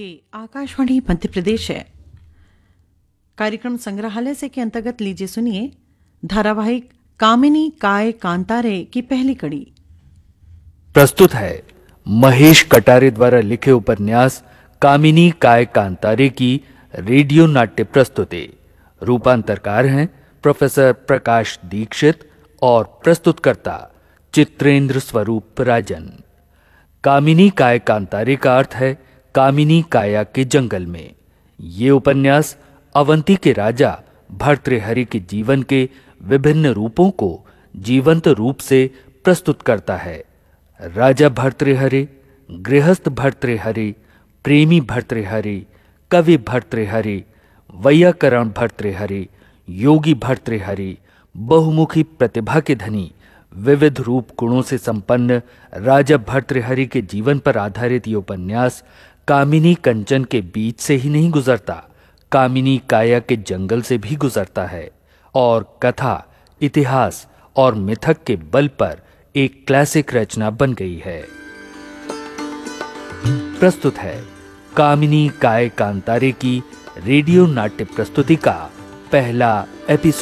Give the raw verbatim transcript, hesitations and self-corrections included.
ये आकाशवाणी मध्य प्रदेश है। कार्यक्रम संग्रहालय से के अंतर्गत लीजिए सुनिए धारावाहिक कामिनी काय कांतारे की पहली कड़ी। प्रस्तुत है महेश कटारे द्वारा लिखे उपन्यास कामिनी काय कांतारे की रेडियो नाट्य प्रस्तुति। रूपांतरकार हैं प्रोफेसर प्रकाश दीक्षित और प्रस्तुतकर्ता चित्रेंद्र स्वरूप राजन। कामिनी काय कांतारे का अर्थ है कामिनी काया के जंगल में। ये उपन्यास अवंती के राजा भर्तृहरि के जीवन के विभिन्न रूपों को जीवंत रूप से प्रस्तुत करता है। राजा भर्तृहरि, गृहस्थ भर्तृहरि, प्रेमी भर्तृहरि, कवि भर्तृहरि, वैयाकरण भर्तृहरि, योगी भर्तृहरि, बहुमुखी प्रतिभा के धनी, विविध रूप गुणों से संपन्न राजा भर्तृहरि के जीवन पर आधारित ये उपन्यास कामिनी कंचन के बीच से ही नहीं गुजरता, कामिनी काया के जंगल से भी गुजरता है और कथा, इतिहास और मिथक के बल पर एक क्लासिक रचना बन गई है। प्रस्तुत है कामिनी काय कांतारे की रेडियो नाट्य प्रस्तुति का पहला एपिसोड।